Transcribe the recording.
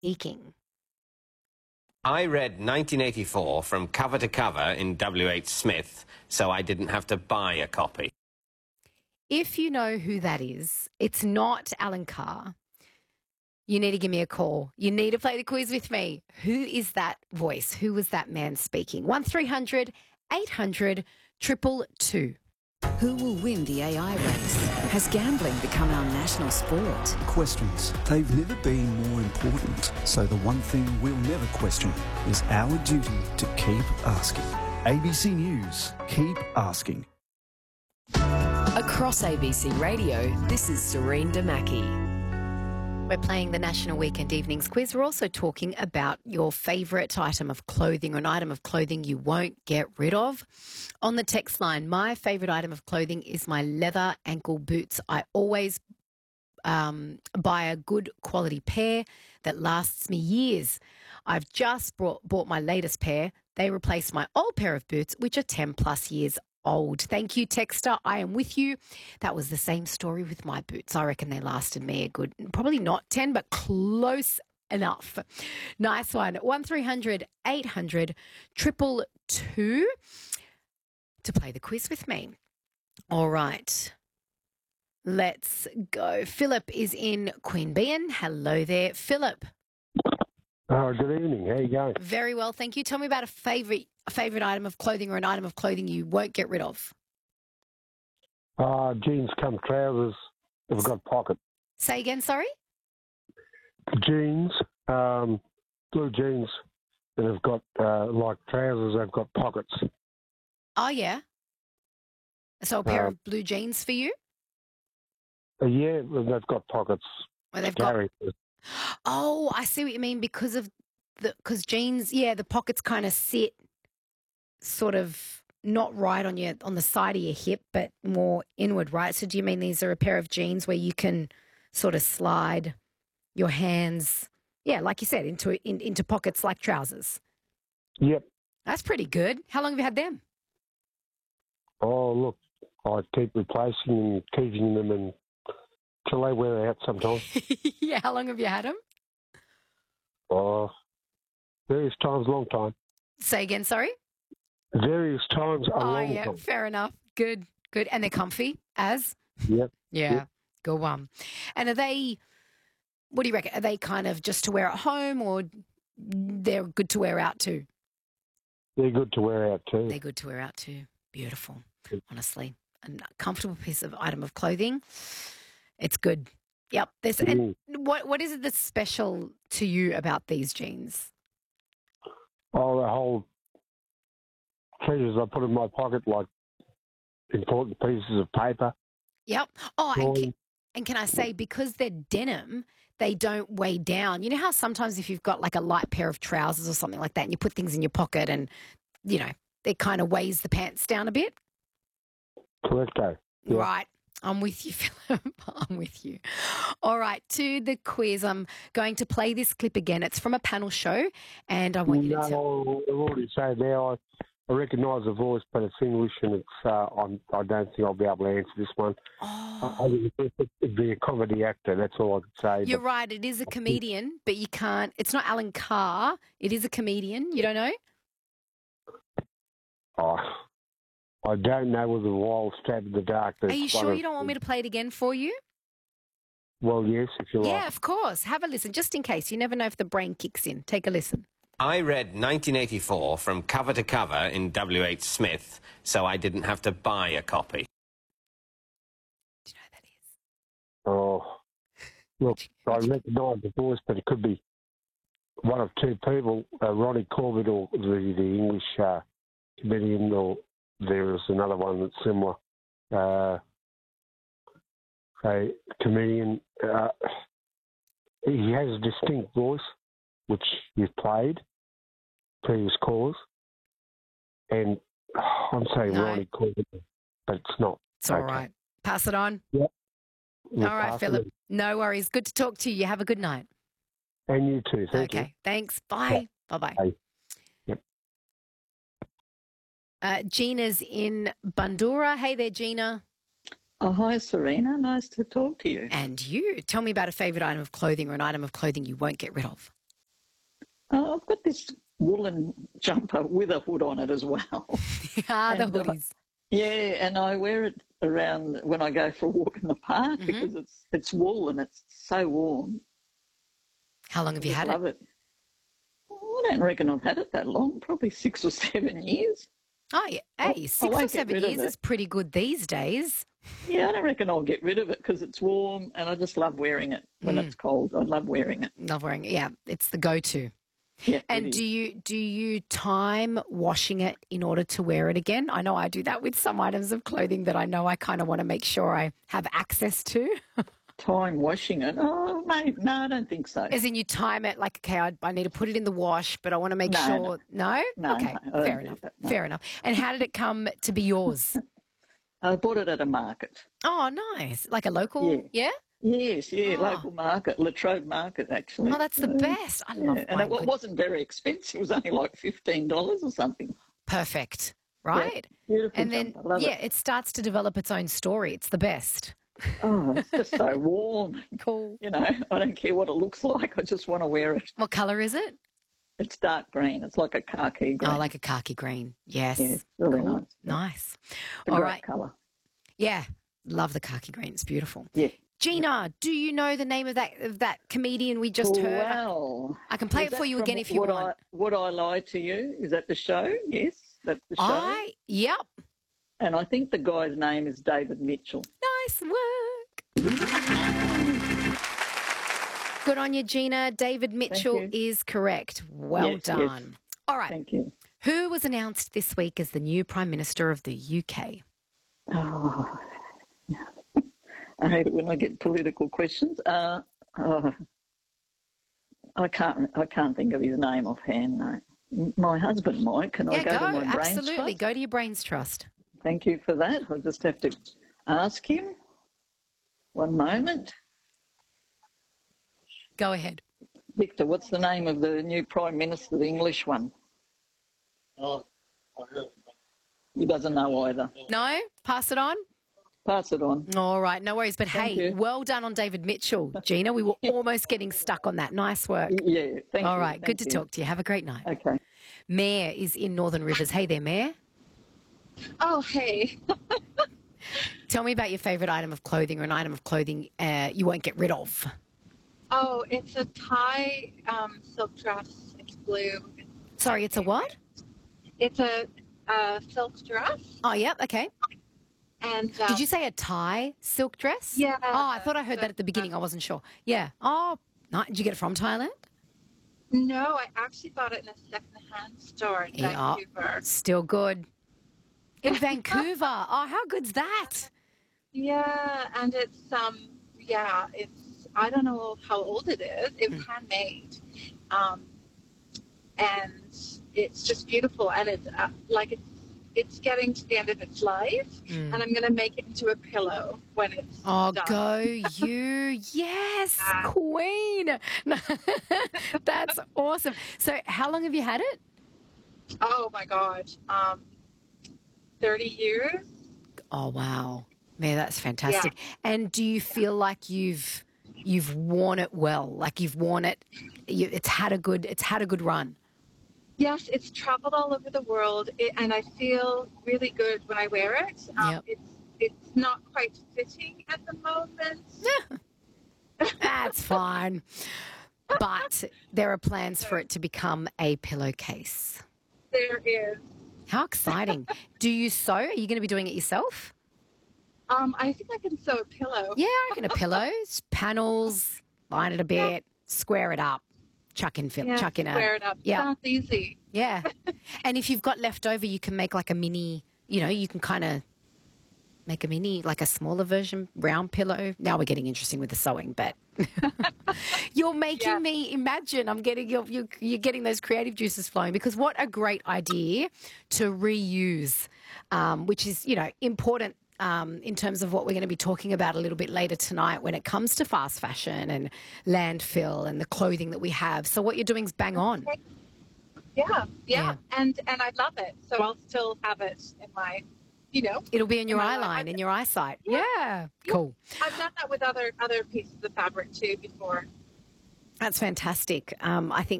speaking? I read 1984 from cover to cover in W.H. Smith, so I didn't have to buy a copy. If you know who that is, it's not Alan Carr. You need to give me a call. You need to play the quiz with me. Who is that voice? Who was that man speaking? 1300 800 222. Who will win the AI race? Has gambling become our national sport? Questions. They've never been more important. So the one thing we'll never question is our duty to keep asking. ABC News. Keep asking. Across ABC Radio, this is Serene Damaki. We're playing the National Weekend Evenings Quiz. We're also talking about your favourite item of clothing or an item of clothing you won't get rid of. On the text line, my favourite item of clothing is my leather ankle boots. I always buy a good quality pair that lasts me years. I've just bought my latest pair. They replaced my old pair of boots, which are 10 plus years old. Thank you, Texter. I am with you. That was the same story with my boots. I reckon they lasted me a good, probably not 10, but close enough. Nice one. 1300 800 222 to play the quiz with me. All right. Let's go. Philip is in Queanbeyan. Hello there, Philip. Good evening. How you going? Very well, thank you. Tell me about a favourite item of clothing or an item of clothing you won't get rid of. Jeans come trousers that have got pockets. Say again, sorry? Jeans, blue jeans that have got, like trousers, they've got pockets. Oh, yeah. So a pair of blue jeans for you? Yeah, they've got pockets. Well, they've got... Oh, I see what you mean because jeans, yeah, the pockets kind of sit sort of not right on the side of your hip, but more inward, right? So do you mean these are a pair of jeans where you can sort of slide your hands, yeah, like you said, into pockets like trousers? Yep. That's pretty good. How long have you had them? Oh, look, I keep replacing and keeping them until they wear out sometimes. Yeah, how long have you had them? Oh, various times, long time. Say again, sorry? Various times, a long yeah, time. Fair enough. Good. And they're comfy, as? Yep. Yeah, yep. Go on. And are they, what do you reckon? Are they kind of just to wear at home or they're good to wear out too? They're good to wear out too. They're good to wear out too. Beautiful, honestly. A comfortable item of clothing. It's good. Yep. And what is it that's special to you about these jeans? Oh, the whole treasures I put in my pocket, like important pieces of paper. Yep. Oh, and can I say, because they're denim, they don't weigh down. You know how sometimes if you've got like a light pair of trousers or something like that and you put things in your pocket and, you know, it kind of weighs the pants down a bit? Correcto. Yeah. Right. I'm with you, Philip. I'm with you. All right, to the quiz. I'm going to play this clip again. It's from a panel show, and I want you to tell... No, I've already said now, I recognise the voice, but it's English, and it's I don't think I'll be able to answer this one. Oh. It'd be a comedy actor, that's all I could say. You're right, it is a comedian, but you can't... It's not Alan Carr. It is a comedian. You don't know? Oh, I don't know with the wild stab in the dark. Are you sure you don't want me to play it again for you? Well, yes, if you like. Yeah, of course. Have a listen, just in case. You never know if the brain kicks in. Take a listen. I read 1984 from cover to cover in W.H. Smith, so I didn't have to buy a copy. Do you know who that is? Oh, look, I recognise the voice, but it could be one of two people, Ronnie Corbett or the English comedian, or there is another one that's similar. A comedian, he has a distinct voice, which you've played, previous callers, and I'm saying No. Ronnie Corbett, but it's not. It's all right. Pass it on. Yep. All right, Philip. No worries. Good to talk to you. Have a good night. And you too. Thank you. Okay. Thanks. Bye. Bye-bye. Bye. Yep. Gina's in Bundoora. Hey there, Gina. Oh, hi, Serena. Nice to talk to you. And you. Tell me about a favourite item of clothing or an item of clothing you won't get rid of. I've got this woolen jumper with a hood on it as well. the And, hoodies. Yeah, and I wear it around when I go for a walk in the park because it's wool and it's so warm. How long have you I had love it? it. I don't reckon I've had it that long, probably 6 or 7 years. Oh, yeah. Hey, I 6 or won't get 7 rid of years it. is pretty good these days. Yeah, I don't reckon I'll get rid of it because it's warm and I just love wearing it when it's cold. I love wearing it. Love wearing it. Yeah, it's the go-to. Yeah, And it do is. you time washing it in order to wear it again? I know I do that with some items of clothing that I know I kind of want to make sure I have access to. Time washing it? Oh, mate, no, I don't think so. As in you time it like, okay, I need to put it in the wash, but I want to make No, sure. No? No, Okay, no, I don't fair do enough. that, no. Fair enough. And how did it come to be yours? I bought it at a market. Oh, nice. Like a local, yeah? Yes, yeah, Oh. local market, Latrobe Market, actually. Oh, that's the best. I love And my it good- wasn't very expensive. It was only like $15 or something. Perfect, right? Beautiful. And then, jumper. Love yeah, it starts to develop its own story. It's the best. Oh, it's just so warm. Cool. You know, I don't care what it looks like. I just want to wear it. What colour is it? It's dark green. It's like a khaki green. Oh, like a khaki green. Yes. Yeah, it's really Cool. nice. Nice. It's a All great right. colour. Yeah. Love the khaki green. It's beautiful. Yeah. Gina, do you know the name of that comedian we just heard? Well, I can play is it for that you from again if you want. Would I Lie to You? Is that the show? Yes, that's the show. Yep. And I think the guy's name is David Mitchell. Nice work. Good on you, Gina. David Mitchell you. is correct. Well Yes, done. yes. All right. Thank you. Who was announced this week as the new Prime Minister of the UK? Oh, I hate it when I get political questions. I can't think of his name offhand. No. My husband might. Can I Yeah, go to go. my brains Absolutely. trust? Go to your brains trust. Thank you for that. I'll just have to ask him. One moment. Go ahead. Victor, what's the name of the new Prime Minister, the English one? Oh, He doesn't know either. No? Pass it on? Pass it on. All right. No worries. But Thank hey, you. well done on David Mitchell, Gina. We were almost getting stuck on that. Nice work. Yeah, thank you. All right. Good thank to you. talk to you. Have a great night. Okay. Mayor is in Northern Rivers. Hey there, Mayor. Oh, hey. Tell me about your favourite item of clothing or an item of clothing you won't get rid of. Oh, it's a tie silk dress. It's blue. Sorry, it's a what? It's a silk dress. Oh, yeah. Okay. And Did you say a tie silk dress? Yeah. Oh, I thought I heard that at the beginning. I wasn't sure. Yeah. Oh, nice. Did you get it from Thailand? No, I actually bought it in a secondhand store in Yeah. Vancouver. Still good. In Vancouver. Oh, how good's that? Yeah, and it's it's I don't know how old it is. It was handmade, and it's just beautiful. And it's it's getting to the end of its life, and I'm going to make it into a pillow when it's Oh, done. go you. Yes, queen. That's awesome. So how long have you had it? Oh my God, 30 years. Oh, wow. Man, that's fantastic. And do you feel like you've worn it well? Like you've worn it, it's had a good run. Yes, it's traveled all over the world, and I feel really good when I wear it. Yep. It's not quite fitting at the moment. That's fine. But there are plans for it to become a pillowcase. There is. How exciting. Do you sew? Are you going to be doing it yourself? I think I can sew a pillow. Yeah, I reckon a pillow, panels, line it a bit, square it up, chuck in Yeah, a square it up. yeah. Sounds easy. Yeah. And if you've got leftover, you can make like a mini, you can kind of make a mini, like a smaller version, round pillow. Now we're getting interesting with the sewing, but you're making me imagine. I'm getting you're getting those creative juices flowing, because what a great idea to reuse, which is, important. In terms of what we're going to be talking about a little bit later tonight when it comes to fast fashion and landfill and the clothing that we have. So what you're doing is bang on. Yeah. And I love it. So I'll still have it in my, It'll be in your my eye line, life. in your eyesight. Yeah. Cool. I've done that with other pieces of fabric too before. That's fantastic. I think